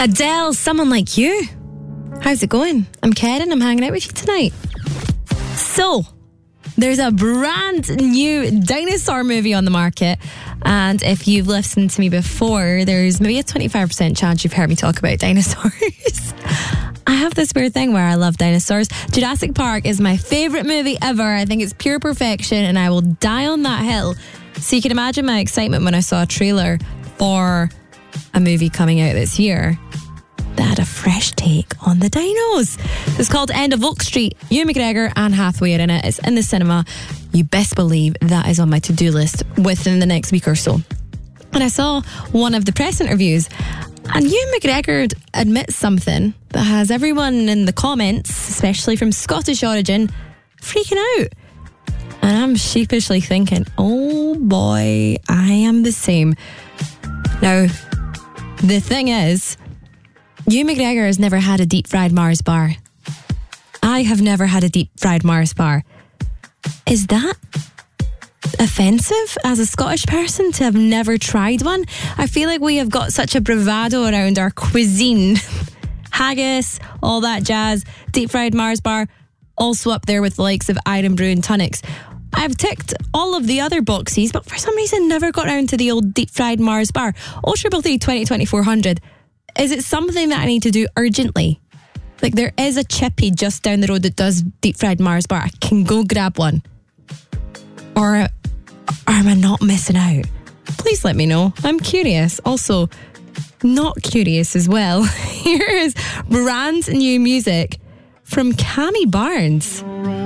Adele, Someone Like You. How's it going? I'm Karen, I'm hanging out with you tonight. So, there's a brand new dinosaur movie on the market, and if you've listened to me before, there's maybe a 25% chance you've heard me talk about dinosaurs. I have this weird thing where I love dinosaurs. Jurassic Park is my favourite movie ever. I think it's pure perfection, and I will die on that hill. So you can imagine my excitement when I saw a trailer for a movie coming out this year that had a fresh take on the dinos. It's called End of Oak Street. Ewan McGregor, Anne Hathaway are in it. It's in the cinema. You best believe that is on my to-do list within the next week or so. And I saw one of the press interviews, and Ewan McGregor admits something that has everyone in the comments, especially from Scottish origin, freaking out. And I'm sheepishly thinking, oh boy, I am the same. Now, the thing is, Ewan McGregor has never had a deep fried Mars bar. I have never had a deep fried Mars bar. Is that offensive as a Scottish person to have never tried one? I feel like we have got such a bravado around our cuisine. Haggis, all that jazz, deep fried Mars bar, also up there with the likes of Iron Brew and Tunnocks. I've ticked all of the other boxes, but for some reason never got around to the old deep fried Mars bar. 0333 20 400. Is it something that I need to do urgently? Like, there is a chippy just down the road that does deep fried Mars bar. I can go grab one. Or am I not missing out? Please let me know. I'm curious. Also, not curious as well. Here is brand new music from Cammy Barnes.